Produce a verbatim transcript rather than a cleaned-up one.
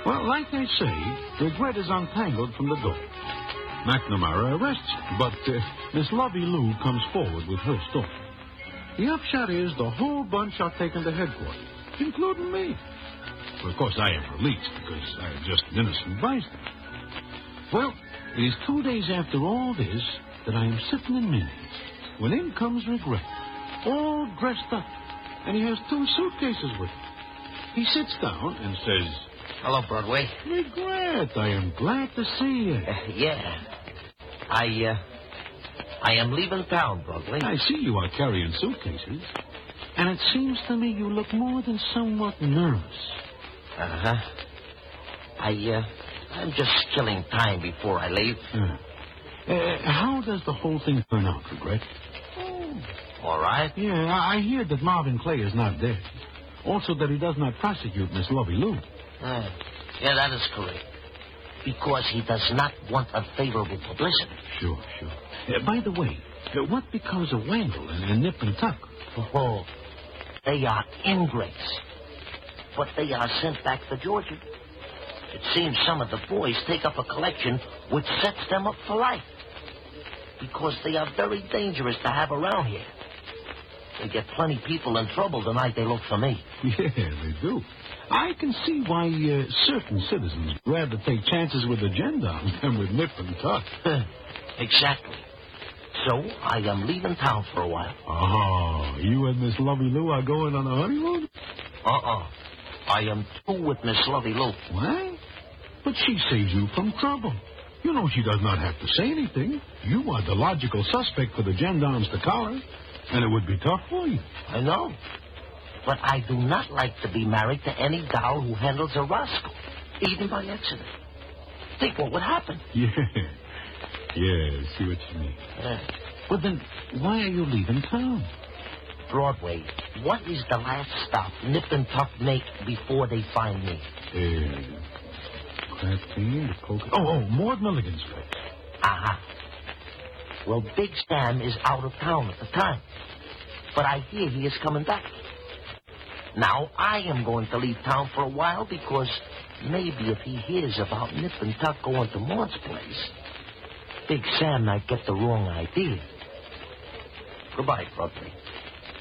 Well, like I say, regret is untangled from the door. McNamara arrests him, but uh, Miss Lovey Lou comes forward with her story. The upshot is the whole bunch are taken to headquarters, including me. Well, of course, I am released because I am just an innocent bystander. Well, it is two days after all this that I am sitting in Minnie's when in comes Regret, all dressed up, and he has two suitcases with him. He sits down and says, "Hello, Broadway." "Regret, I am glad to see you." Uh, yeah. I, uh, I am leaving town, Broadway. I see you are carrying suitcases, and it seems to me you look more than somewhat nervous. Uh-huh. I, uh, I'm just killing time before I leave. Yeah. Uh, how does the whole thing turn out, Regret? Oh, all right. Yeah, I I hear that Marvin Clay is not dead. Also that he does not prosecute Miss Lovey Lou. Uh, yeah, that is correct. Because he does not want unfavorable publicity. Sure, sure. Uh, by the way, uh, what becomes of Wangle and, and Nip and Tuck? Oh, they are ingrates. But they are sent back to Georgia. It seems some of the boys take up a collection which sets them up for life. Because they are very dangerous to have around here. They get plenty people in trouble the night they look for me. Yeah, they do. I can see why uh, certain citizens rather take chances with the gendarmes than with Nip and Tuck. Exactly. So I am leaving town for a while. Oh, you and Miss Lovey Lou are going on a honeymoon? Uh-uh. I am through with Miss Lovey Lou. What? But she saves you from trouble. You know she does not have to say anything. You are the logical suspect for the gendarmes to collar, and it would be tough for you. I know. But I do not like to be married to any gal who handles a rascal, even by accident. Think what would happen. Yeah. Yeah, I see what you mean. Yeah. But then, why are you leaving town? Broadway, what is the last stop Nip and Tuck make before they find me? Uh, Craft Bean, the Coca... Oh, oh, Maud Milligan's place. Uh-huh. Well, Big Sam is out of town at the time. But I hear he is coming back. Now, I am going to leave town for a while because maybe if he hears about Nip and Tuck going to Maud's place, Big Sam might get the wrong idea. Goodbye, Broadway.